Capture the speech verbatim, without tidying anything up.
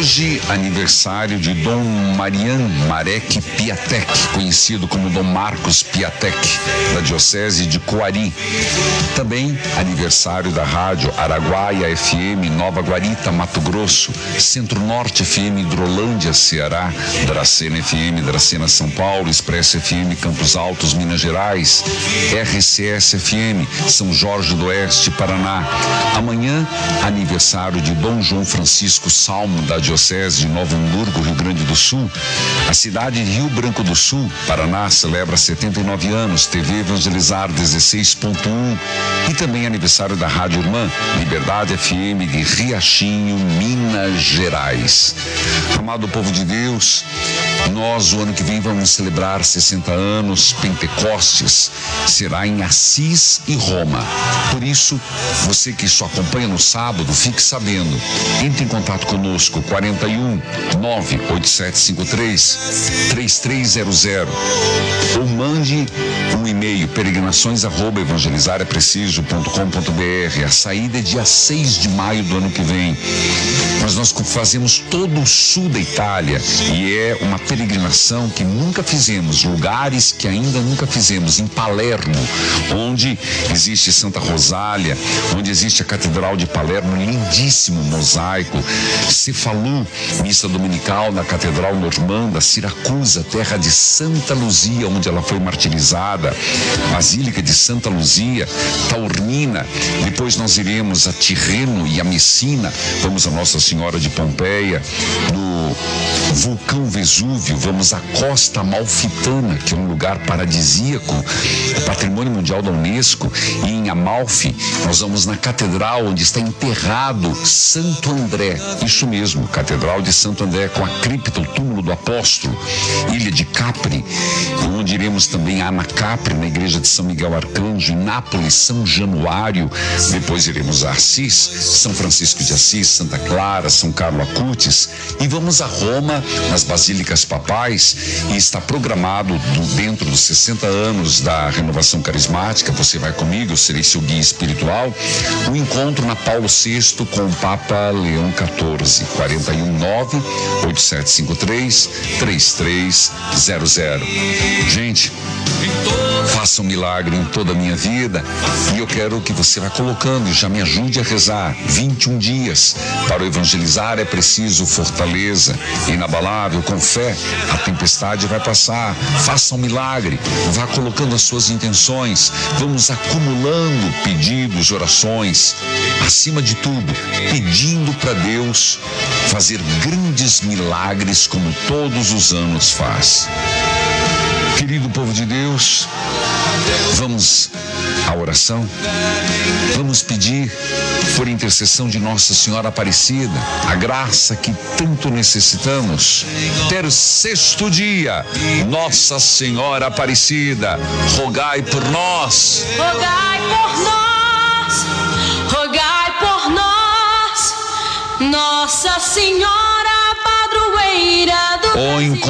Hoje, aniversário de Dom Marian Marek Piatek, conhecido como Dom Marcos Piatek, da Diocese de Coari. Também aniversário da rádio Araguaia F M, Nova Guarita, Mato Grosso, Centro-Norte F M, Hidrolândia, Ceará, Dracena F M, Dracena, São Paulo, Expresso F M, Campos Altos, Minas Gerais, R C S F M, São Jorge do Oeste, Paraná. Amanhã, aniversário de Dom João Francisco Salmo, da Diocese de Novo Hamburgo, Rio Grande do Sul. A cidade de Rio Branco do Sul, Paraná, celebra setenta e nove anos, T V Evangelizar dezesseis ponto um. E também aniversário da Rádio Irmã, Liberdade F M de Riachinho, Minas Gerais. Amado povo de Deus, nós o ano que vem vamos celebrar sessenta anos, Pentecostes, será em Assis e Roma. Por isso, você que só acompanha no sábado, fique sabendo. Entre em contato conosco, quarenta e um, nove oito sete cinco três, três três zero zero, ou mande um e-mail, peregrinações arroba evangelizarepreciso ponto com ponto br. A saída é dia seis de maio do ano que vem. Mas nós fazemos todo o sul da Itália e é uma peregrinação que nunca fizemos, lugares que ainda nunca fizemos, em Palermo, onde existe Santa Rosália, onde existe a Catedral de Palermo, lindíssimo mosaico, Cefalù, missa dominical na Catedral Normanda, Siracusa, terra de Santa Luzia, onde ela foi martirizada, Basílica de Santa Luzia, Taormina. Depois nós iremos a Tirreno e a Messina, vamos a Nossa Senhora de Pompeia, no vulcão Vesúvio, vamos à Costa Amalfitana, que é um lugar paradisíaco, patrimônio mundial da Unesco, e em Amalfi nós vamos na catedral onde está enterrado Santo André, isso mesmo, Catedral de Santo André, com a cripta, o túmulo do apóstolo, Ilha de Capri, onde iremos também a Anacapri, na igreja de São Miguel Arcanjo, em Nápoles, São Januário. Depois iremos a Assis, São Francisco de Assis, Santa Clara, São Carlo Acutis, e vamos a Roma, nas basílicas papais, e está programado do, dentro dos sessenta anos da renovação carismática, você vai comigo, eu serei seu guia espiritual, o um encontro na Paulo sexto com o Papa Leão quatorze, quarenta e um, nove oito sete cinco três, três três zero zero. Gente, faça um milagre em toda a minha vida e eu quero que você vá colocando e já me ajude a rezar. vinte e um dias para o evangelizar é preciso fortaleza, inabalável, com fé, a tempestade vai passar. Faça um milagre, vá colocando as suas intenções, vamos acumulando pedidos, orações, acima de tudo, pedindo para Deus fazer grandes milagres como todos os anos faz. Querido povo de Deus, vamos à oração, vamos pedir por intercessão de Nossa Senhora Aparecida, a graça que tanto necessitamos. Terceiro dia, Nossa Senhora Aparecida, rogai por nós. Rogai por nós, rogai por nós, Nossa Senhora Padroeira do Brasil.